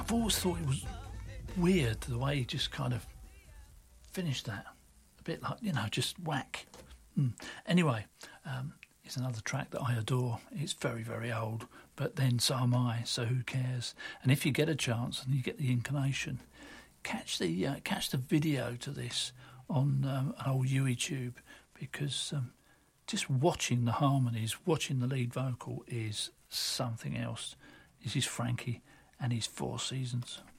I've always thought it was weird the way he just kind of finished that. A bit like, just whack. Anyway, it's another track that I adore. It's very, very old, but then so am I, so who cares? And if you get a chance and you get the inclination, catch the video to this on an old YouTube, because just watching the harmonies, watching the lead vocal is something else. This is Frankie and his Four Seasons.